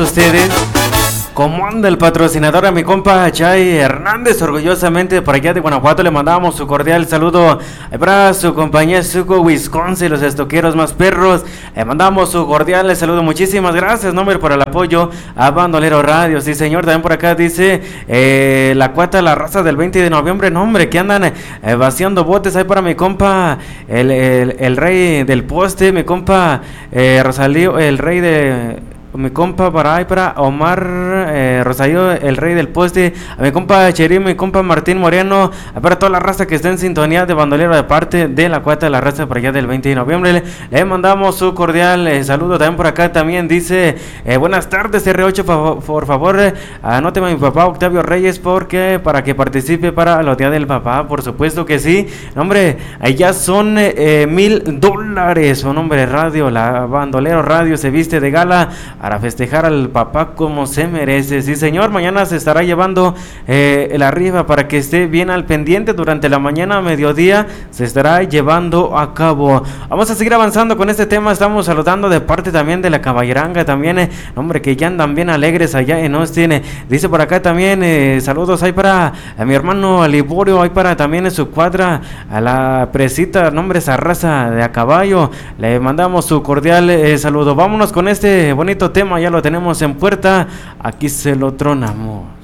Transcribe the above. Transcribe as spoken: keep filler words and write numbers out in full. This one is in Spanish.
ustedes. ¿Cómo anda el patrocinador a mi compa Chay Hernández? Orgullosamente por allá de Guanajuato le mandamos su cordial saludo para su compañía Suco Wisconsin, los estoqueros más perros. Le mandamos su cordial saludo. Muchísimas gracias, nombre, por el apoyo a Bandolero Radio. Sí, señor. También por acá dice eh, la cuata, la raza del veinte de noviembre. Nombre, que andan eh, vaciando botes. Ahí para mi compa, el, el, el rey del poste, mi compa eh, Rosalío, el rey de... mi compa para ahí para Omar eh, Rosario, el rey del poste, a mi compa Cherí, mi compa Martín Moreno, para toda la raza que está en sintonía de Bandolero de parte de la cuata de la raza por allá del veinte de noviembre. Le, le mandamos su cordial eh, saludo. También por acá también dice eh, buenas tardes R ocho, por, por favor eh, anóteme a mi papá Octavio Reyes porque para que participe para los días del papá. Por supuesto que sí, hombre, allá son eh, mil dólares. Un hombre radio, la Bandolero Radio se viste de gala para festejar al papá como se merece. Sí, señor. Mañana se estará llevando eh, el arriba para que esté bien al pendiente. Durante la mañana a mediodía se estará llevando a cabo. Vamos a seguir avanzando con este tema. Estamos saludando de parte también de la caballeranga. También, eh, hombre, que ya andan bien alegres allá en Austin. Eh, dice por acá también eh, saludos ahí para a mi hermano Liborio. Ahí para también en su cuadra a la presita, nombre, esa raza de a caballo. Le mandamos su cordial eh, saludo. Vámonos con este bonito tema, ya lo tenemos en puerta, aquí se lo tronamos.